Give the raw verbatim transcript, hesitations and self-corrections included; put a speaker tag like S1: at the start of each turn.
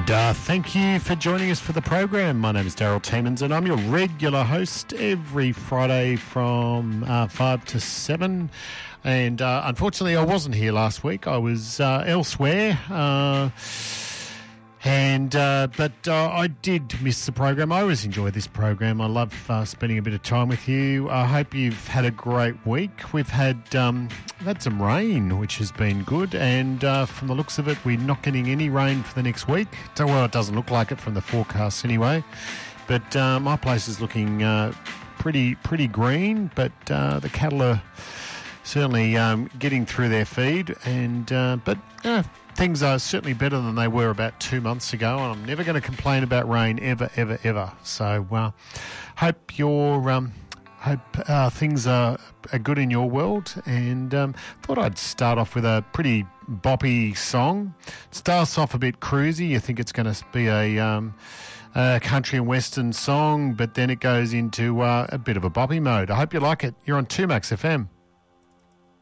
S1: And uh, thank you for joining us for the program. My name is Daryl Tiemens and I'm your regular host every Friday from uh, five to seven. And uh, unfortunately, I wasn't here last week. I was uh, elsewhere. Uh, and uh, But uh, I did miss the program. I always enjoy this program. I love uh, spending a bit of time with you. I hope you've had a great week. We've had um, we've had some rain, which has been good. And uh, from the looks of it, we're not getting any rain for the next week. So, well, it doesn't look like it from the forecasts anyway. But uh, my place is looking uh, pretty pretty green. But uh, the cattle are certainly um, getting through their feed. And uh, but uh, things are certainly better than they were about two months ago. And I'm never going to complain about rain ever, ever, ever. So uh, hope your um, hope uh, things are, are good in your world. And um, thought I'd start off with a pretty boppy song. It starts off a bit cruisy. You think it's going to be a um, a country and western song, but then it goes into uh, a bit of a boppy mode. I hope you like it. You're on two Max F M.